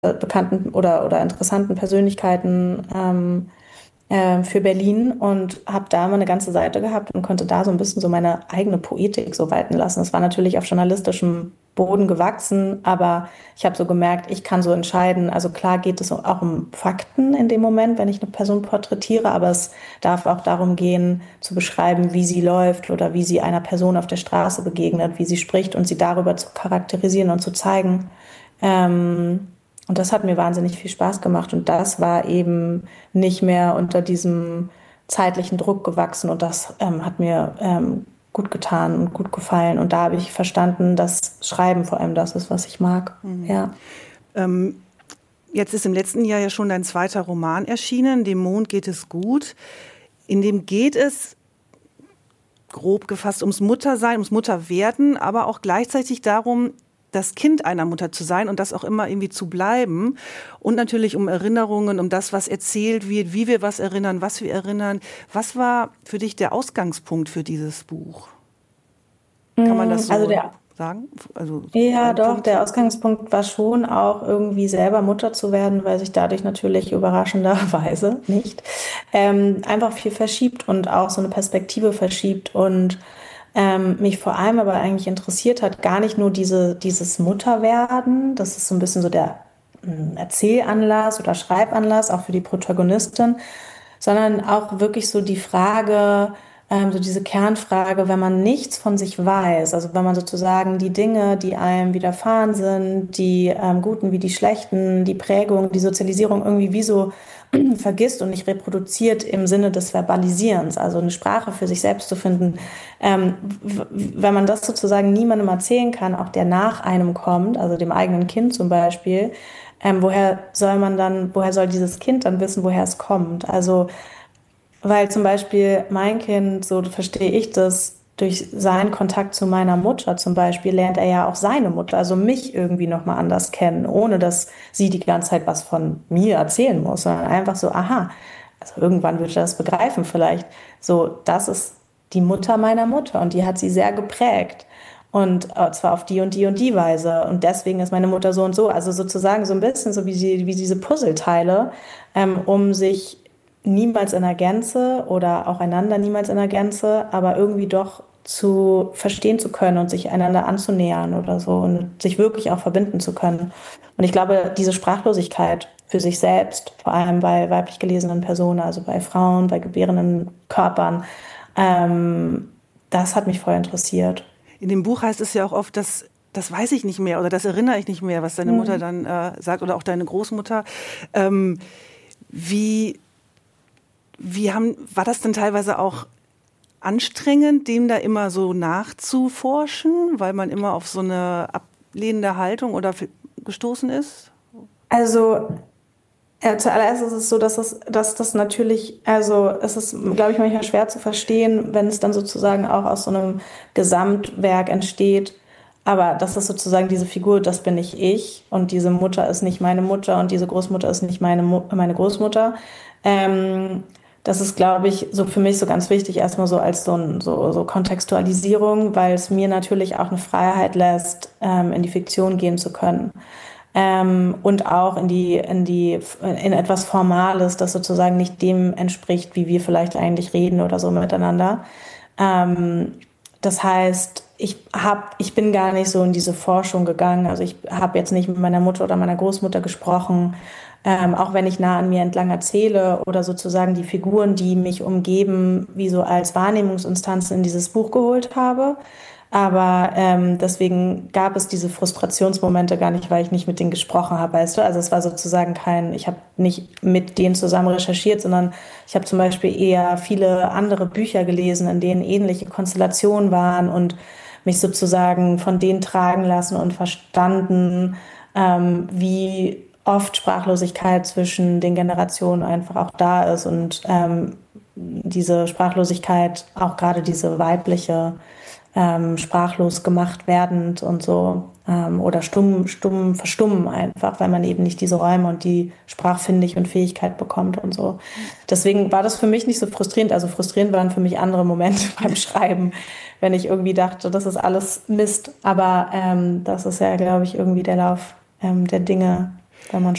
bekannten oder interessanten Persönlichkeiten für Berlin und habe da mal eine ganze Seite gehabt und konnte da so ein bisschen so meine eigene Poetik so walten lassen. Es war natürlich auf journalistischem Boden gewachsen, aber ich habe so gemerkt, ich kann so entscheiden. Also klar geht es auch um Fakten in dem Moment, wenn ich eine Person porträtiere, aber es darf auch darum gehen, zu beschreiben, wie sie läuft oder wie sie einer Person auf der Straße begegnet, wie sie spricht und sie darüber zu charakterisieren und zu zeigen. Ähm, und das hat mir wahnsinnig viel Spaß gemacht. Und das war eben nicht mehr unter diesem zeitlichen Druck gewachsen. Und das hat mir gut getan und gut gefallen. Und da habe ich verstanden, dass Schreiben vor allem das ist, was ich mag. Ja. Jetzt ist im letzten Jahr ja schon dein zweiter Roman erschienen, Dem Mond geht es gut. In dem geht es, grob gefasst, ums Muttersein, ums Mutterwerden, aber auch gleichzeitig darum, das Kind einer Mutter zu sein und das auch immer irgendwie zu bleiben. Und natürlich um Erinnerungen, um das, was erzählt wird, wie wir was erinnern, was wir erinnern. Was war für dich der Ausgangspunkt für dieses Buch? Kann man das so sagen? Also, ja, doch, der Ausgangspunkt war schon auch irgendwie selber Mutter zu werden, weil sich dadurch natürlich überraschenderweise nicht einfach viel verschiebt und auch so eine Perspektive verschiebt und mich vor allem aber eigentlich interessiert hat, gar nicht nur dieses Mutterwerden, das ist so ein bisschen so der Erzählanlass oder Schreibanlass, auch für die Protagonistin, sondern auch wirklich so die Frage, so diese Kernfrage, wenn man nichts von sich weiß, also wenn man sozusagen die Dinge, die einem widerfahren sind, die guten wie die schlechten, die Prägung, die Sozialisierung irgendwie wie so vergisst und nicht reproduziert im Sinne des Verbalisierens, also eine Sprache für sich selbst zu finden. Wenn man das sozusagen niemandem erzählen kann, auch der nach einem kommt, also dem eigenen Kind zum Beispiel, woher soll dieses Kind dann wissen, woher es kommt? Also, weil zum Beispiel mein Kind, so verstehe ich das, durch seinen Kontakt zu meiner Mutter zum Beispiel, lernt er ja auch seine Mutter, also mich irgendwie nochmal anders kennen, ohne dass sie die ganze Zeit was von mir erzählen muss, sondern einfach so, aha, also irgendwann wird er das begreifen vielleicht. So, das ist die Mutter meiner Mutter und die hat sie sehr geprägt. Und zwar auf die und die und die Weise. Und deswegen ist meine Mutter so und so. Also sozusagen so ein bisschen so wie diese Puzzleteile, um sich niemals in der Gänze oder auch einander niemals in der Gänze, aber irgendwie doch zu verstehen zu können und sich einander anzunähern oder so und sich wirklich auch verbinden zu können. Und ich glaube, diese Sprachlosigkeit für sich selbst, vor allem bei weiblich gelesenen Personen, also bei Frauen, bei gebärenden Körpern, das hat mich voll interessiert. In dem Buch heißt es ja auch oft, dass das weiß ich nicht mehr oder das erinnere ich nicht mehr, was deine Mutter dann sagt oder auch deine Großmutter. War das denn teilweise auch anstrengend, dem da immer so nachzuforschen, weil man immer auf so eine ablehnende Haltung oder gestoßen ist? Also zuallererst ist es so, dass das natürlich, also es ist, glaube ich, manchmal schwer zu verstehen, wenn es dann sozusagen auch aus so einem Gesamtwerk entsteht. Aber das ist sozusagen diese Figur, das bin nicht ich und diese Mutter ist nicht meine Mutter und diese Großmutter ist nicht meine Großmutter. Das ist, glaube ich, so für mich so ganz wichtig, erstmal so als so Kontextualisierung, weil es mir natürlich auch eine Freiheit lässt, in die Fiktion gehen zu können. Und auch in etwas Formales, das sozusagen nicht dem entspricht, wie wir vielleicht eigentlich reden oder so miteinander. Das heißt, ich bin gar nicht so in diese Forschung gegangen. Also ich habe jetzt nicht mit meiner Mutter oder meiner Großmutter gesprochen, auch wenn ich nah an mir entlang erzähle oder sozusagen die Figuren, die mich umgeben, wie so als Wahrnehmungsinstanzen in dieses Buch geholt habe. Aber deswegen gab es diese Frustrationsmomente gar nicht, weil ich nicht mit denen gesprochen habe, weißt du? Also es war sozusagen ich habe nicht mit denen zusammen recherchiert, sondern ich habe zum Beispiel eher viele andere Bücher gelesen, in denen ähnliche Konstellationen waren und mich sozusagen von denen tragen lassen und verstanden, wie oft Sprachlosigkeit zwischen den Generationen einfach auch da ist und diese Sprachlosigkeit, auch gerade diese weibliche, sprachlos gemacht werdend und so oder verstummen einfach, weil man eben nicht diese Räume und die Sprachfindig und Fähigkeit bekommt und so. Deswegen war das für mich nicht so frustrierend. Also frustrierend waren für mich andere Momente beim Schreiben, wenn ich irgendwie dachte, das ist alles Mist. Aber das ist ja, glaube ich, irgendwie der Lauf der Dinge. wenn man